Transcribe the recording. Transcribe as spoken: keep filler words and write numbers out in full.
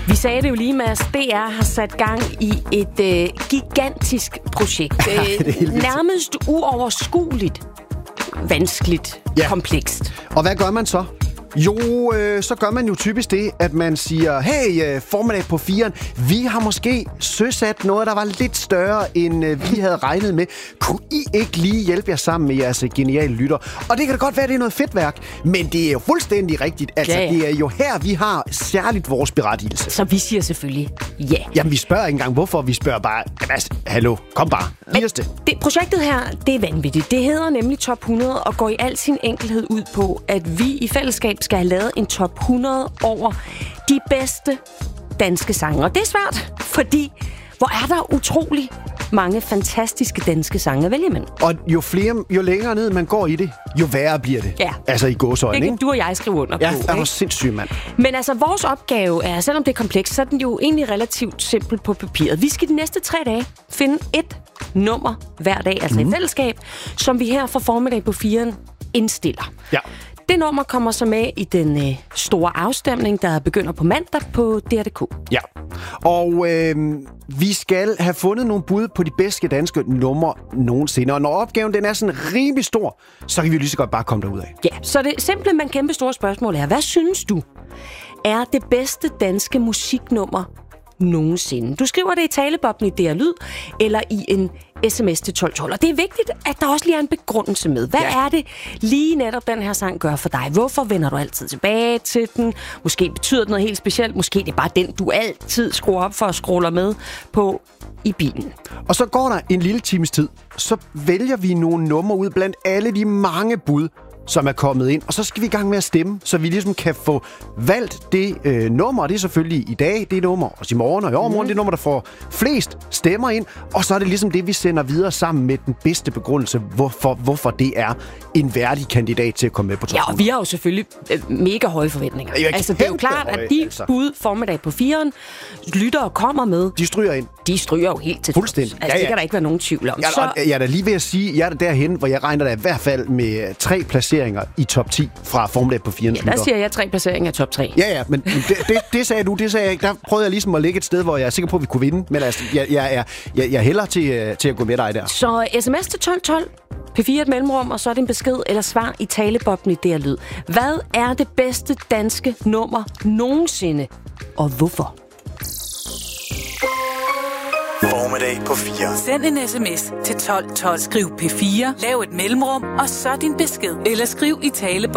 Vi sagde det jo lige, Mads. D R har sat gang i et øh, gigantisk projekt. Ja, øh, nærmest uoverskueligt, vanskeligt, ja. komplekst. Og hvad gør man så? Jo, øh, så gør man jo typisk det, at man siger, hey, øh, formiddag på firen, vi har måske søsat noget, der var lidt større, end øh, vi havde regnet med. Kunne I ikke lige hjælpe jer sammen med jeres geniale lytter? Og det kan da godt være, det er noget fedt værk, men det er jo fuldstændig rigtigt. Altså, ja, ja. Det er jo her, vi har særligt vores berettigelse. Så vi siger selvfølgelig ja. Jamen, vi spørger ikke engang, hvorfor. Vi spørger bare, altså, hallo, kom bare, giv os det. det. Projektet her, det er vanvittigt. Det hedder nemlig Top hundrede og går i al sin enkelhed ud på, at vi i fællesskab skal have lavet en top hundrede over de bedste danske sange. Og det er svært, fordi hvor er der utrolig mange fantastiske danske sange at vælge imellem. Og jo flere, jo længere ned man går i det, jo værre bliver det. Ja. Altså i gåseøjne, ikke? ikke? Du og jeg skriver under ja, på. Ja, det var sindssygt, mand. Men altså, vores opgave er, selvom det er komplekst, så er den jo egentlig relativt simpel på papiret. Vi skal de næste tre dage finde et nummer hver dag, altså mm. et fællesskab, som vi her fra formiddag på firen indstiller. Ja. Det nummer kommer så med i den øh, store afstemning, der begynder på mandag på D R punktum d k. Ja, og øh, vi skal have fundet nogle bud på de bedste danske numre nogensinde. Og når opgaven den er sådan rimelig stor, så kan vi jo lige så godt bare komme derud af. Ja, så det simple, men kæmpe store spørgsmål er, hvad synes du er det bedste danske musiknummer nogensinde? Du skriver det i talebobben i D R Lyd, eller i en sms til tolv tolv. Og det er vigtigt, at der også lige er en begrundelse med. Hvad ja. er det lige netop den her sang gør for dig? Hvorfor vender du altid tilbage til den? Måske betyder det noget helt specielt. Måske det er bare den, du altid skruer op for og scroller med på i bilen. Og så går der en lille times tid. Så vælger vi nogle numre ud blandt alle de mange bud, som er kommet ind. Og så skal vi i gang med at stemme, så vi ligesom kan få valgt det øh, nummer. Og det er selvfølgelig i dag, det nummer, og i morgen og i overmorgen, mm. det nummer, der får flest stemmer ind. Og så er det ligesom det, vi sender videre sammen med den bedste begrundelse, hvorfor, hvorfor det er en værdig kandidat til at komme med på toppen. Ja, og vi har jo selvfølgelig øh, mega høje forventninger. Jeg altså, det er jo klart, høje, at de altså. bud formiddag på firen, lyttere kommer med. De stryger ind. De stryger jo helt til. Fuldstændig. Altså, ja, ja. Det kan der ikke være nogen tvivl om. Jeg, så... jeg er da lige ved at sige, jeg er derhen, hvor jeg regner da i hvert fald med tre placeringer i top ti fra formiddag på firen. Ja, der siger jeg tre placeringer i top tre. Ja, ja, men det, det, det sagde du, det sagde jeg ikke. Der prøvede jeg ligesom at lægge et sted, hvor jeg er sikker på, at vi kunne vinde. Men altså, jeg, jeg, er, jeg, jeg er hellere til, til at gå med dig der. Så sms til tolv tolv, P fire et mellemrum, og så er det en besked eller svar i talebobben i D R Lyd. Hvad er det bedste danske nummer nogensinde, og hvorfor? Formiddag på fire. Send en sms til tolv tolv. Skriv P fire, lav et mellemrum, og så din besked. Eller skriv i talebobben.